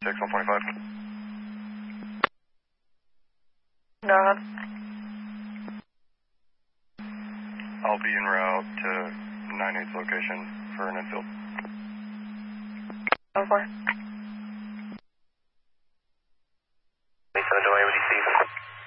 126, 125. Go ahead. I'll be en route to 98's location for an infield. 1-4.